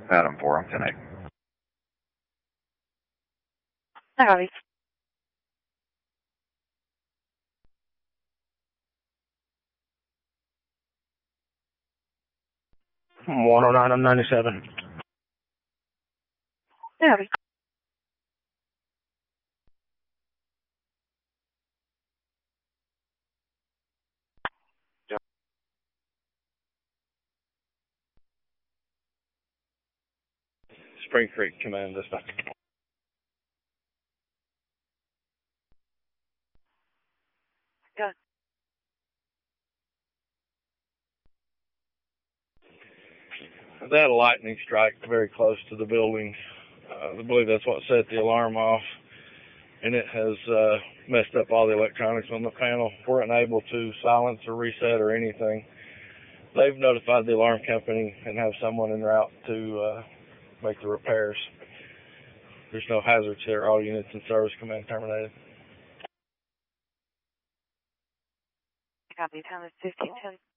Adam 4, 10-8. I copy. I'm 109, I'm 97. I copy. Spring Creek Command dispatch. Go. They had a lightning strike very close to the building. I believe that's what set the alarm off, and it has messed up all the electronics on the panel. We're unable to silence or reset or anything. They've notified the alarm company and have someone en route to make the repairs. There's no hazards here. All units in service. Command terminated. I copy. Time is 15:10.